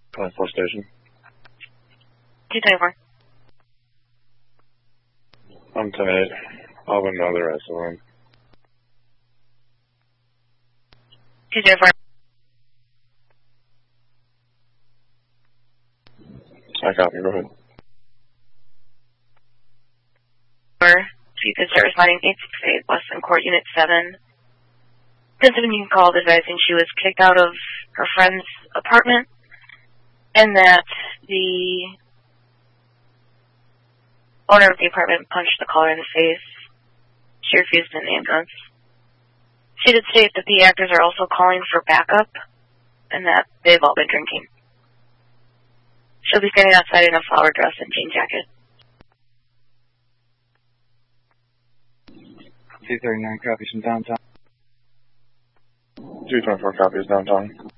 24 station. 224. I'm 10-8. I'll have another SOM. 204. I copy, go ahead. Chief is service lighting 868 Western Court, Unit 7. Gentleman called advising she was kicked out of her friend's apartment and that the owner of the apartment punched the caller in the face. She refused an ambulance. She did state that the actors are also calling for backup and that they've all been drinking. She'll be standing outside in a flower dress and jean jacket. 239 copies from downtown. 224 copies downtown.